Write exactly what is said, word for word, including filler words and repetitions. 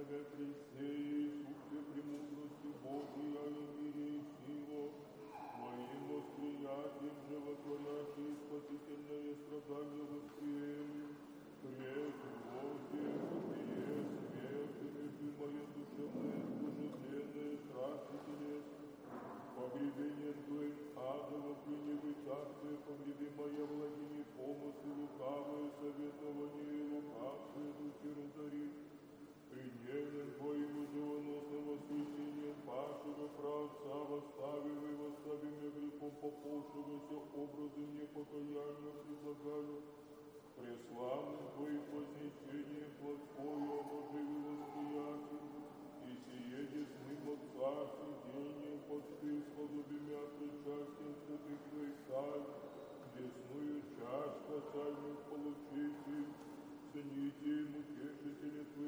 навек Христе, сутке премудрости Божия и мире и сила, моим восприятием животворящие спасительное страдание восприели, прежде Божие, смерти, любимая душевная, служебная, страсти телес, погребением твоим адово приняли царствие, погребимая владение помыслы лукавые, советование лукавые духи разори, принявлен твоим живоносным воскресением пашего правца, восставив и восставим я грехом пополшегося образы непокаяния предлагаю, преславным твоим вознесением плотское обоживи восприятие, и сие десным Отца сидением под ты сподобимя причастием святых твоих царь, десную часть спасальных получите, цените им утешителя